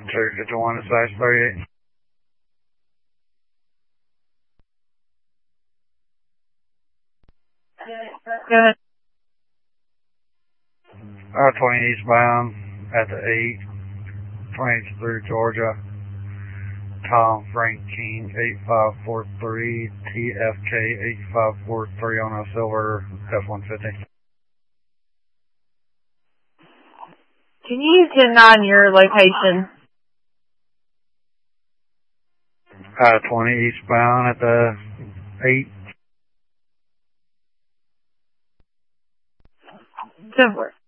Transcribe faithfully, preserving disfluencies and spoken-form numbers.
two fifty-one slash thirty-eight. Go ahead. Uh, twenty eastbound at the eight, twenty-three Georgia. Tom Frank King eight five four three, T F K eight five four three on a silver F one fifty. Can you ten nine your location? Uh, twenty eastbound at the eight. Go for it.